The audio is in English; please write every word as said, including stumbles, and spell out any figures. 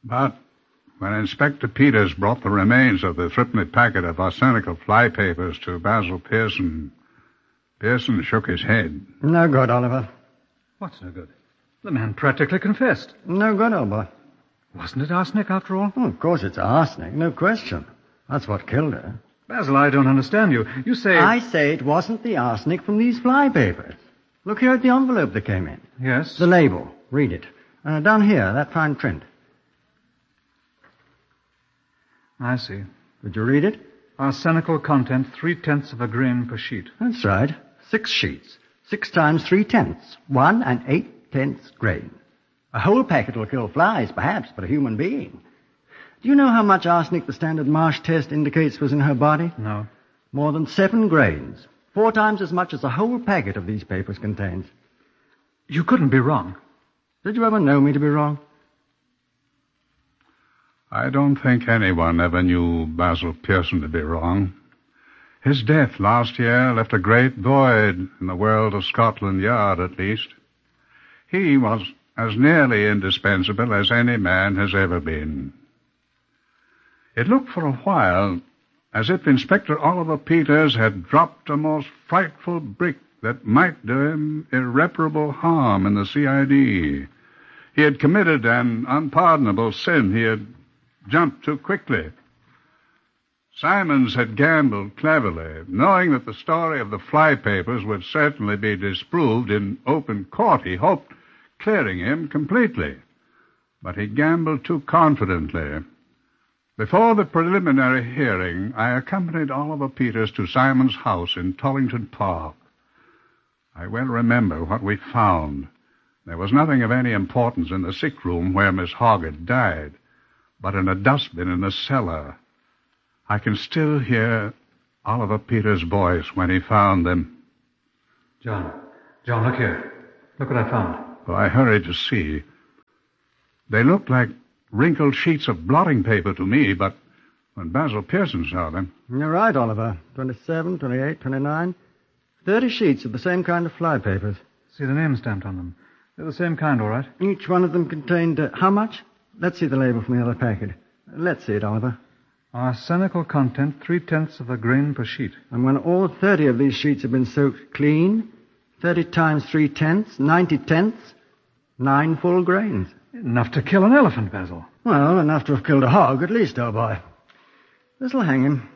But when Inspector Peters brought the remains of the threepenny packet of arsenical flypapers to Basil Pearson, Pearson shook his head. No good, Oliver. What's no good? The man practically confessed. No good, old boy. Wasn't it arsenic, after all? Oh, of course it's arsenic, no question. That's what killed her. Basil, I don't understand you. You say... I say it wasn't the arsenic from these flypapers. Look here at the envelope that came in. Yes? The label. Read it. Uh, down here, that fine print. I see. Did you read it? Arsenical content, three-tenths of a grain per sheet. That's right. Six sheets. Six times three-tenths. One and eight-tenths grain. A whole packet will kill flies, perhaps, but a human being. Do you know how much arsenic the standard Marsh test indicates was in her body? No. More than seven grains. Four times as much as a whole packet of these papers contains. You couldn't be wrong. Did you ever know me to be wrong? I don't think anyone ever knew Basil Pearson to be wrong. His death last year left a great void in the world of Scotland Yard, at least. He was as nearly indispensable as any man has ever been. It looked for a while as if Inspector Oliver Peters had dropped a most frightful brick that might do him irreparable harm in the C I D. He had committed an unpardonable sin. He had jumped too quickly. Simons had gambled cleverly, knowing that the story of the flypapers would certainly be disproved in open court. He hoped clearing him completely. But he gambled too confidently. Before the preliminary hearing, I accompanied Oliver Peters to Simon's house in Tollington Park. I well remember what we found. There was nothing of any importance in the sick room where Miss Hoggett died, but in a dustbin in the cellar. I can still hear Oliver Peters' voice when he found them. John, John, look here. Look what I found. Well, I hurried to see. They looked like wrinkled sheets of blotting paper to me, but when Basil Pearson saw them... You're right, Oliver. twenty-seven, twenty-eight, twenty-nine. Thirty sheets of the same kind of flypapers. See the name stamped on them. They're the same kind, all right. Each one of them contained... Uh, how much? Let's see the label from the other packet. Let's see it, Oliver. Arsenical content, three-tenths of a grain per sheet. And when all thirty of these sheets have been soaked clean, thirty times three-tenths, ninety tenths, nine full grains. Enough to kill an elephant, Basil. Well, enough to have killed a hog, at least, old boy. This'll hang him.